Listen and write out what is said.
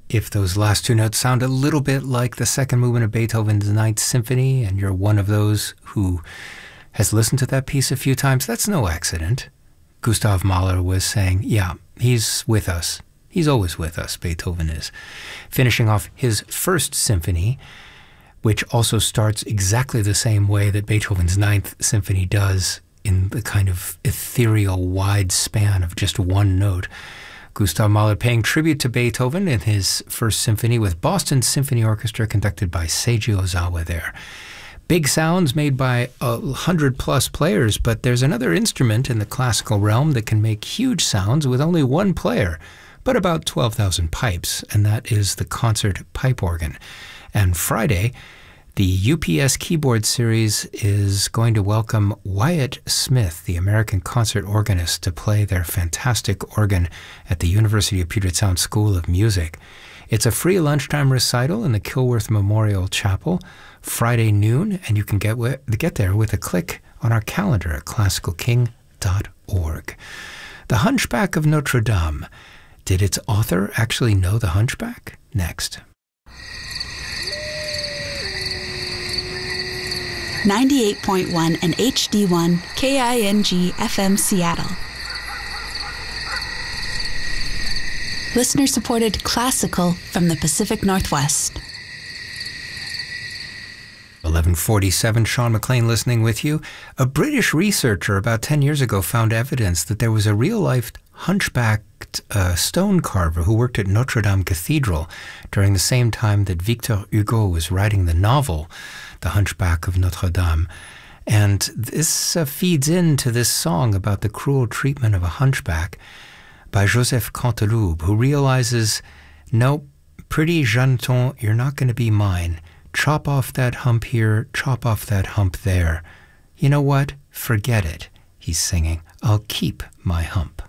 If those last two notes sound a little bit like the second movement of Beethoven's Ninth Symphony, and you're one of those who has listened to that piece a few times, that's no accident. Gustav Mahler was saying, yeah, he's with us. He's always with us, Beethoven is. Finishing off his First Symphony, which also starts exactly the same way that Beethoven's Ninth Symphony does, in the kind of ethereal wide span of just one note. Gustav Mahler paying tribute to Beethoven in his First Symphony with Boston Symphony Orchestra conducted by Seiji Ozawa there. Big sounds made by 100+ players, but there's another instrument in the classical realm that can make huge sounds with only one player, but about 12,000 pipes, and that is the concert pipe organ. And Friday, the UPS Keyboard Series is going to welcome Wyatt Smith, the American concert organist, to play their fantastic organ at the University of Puget Sound School of Music. It's a free lunchtime recital in the Kilworth Memorial Chapel, Friday noon, and you can get there with a click on our calendar at classicalking.org. The Hunchback of Notre Dame. Did its author actually know the Hunchback? Next. 98.1 and HD1 KING FM Seattle. Listener-supported classical from the Pacific Northwest. 1147, Sean McLean listening with you. A British researcher about 10 years ago found evidence that there was a real-life hunchbacked stone carver who worked at Notre Dame Cathedral during the same time that Victor Hugo was writing the novel The Hunchback of Notre Dame. And this feeds into this song about the cruel treatment of a hunchback by Joseph Canteloube, who realizes, nope, pretty Jeanneton, you're not going to be mine. Chop off that hump here, chop off that hump there. You know what? Forget it, he's singing. I'll keep my hump.